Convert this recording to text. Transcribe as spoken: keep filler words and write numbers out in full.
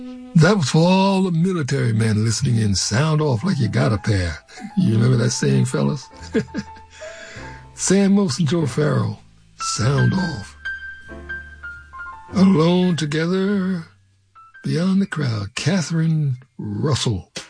That was for all the military men listening in. Sound off like you got a pair. You remember that saying, fellas? Sam Wilson, Joe Farrell, sound off. Alone together, beyond the crowd, Catherine Russell.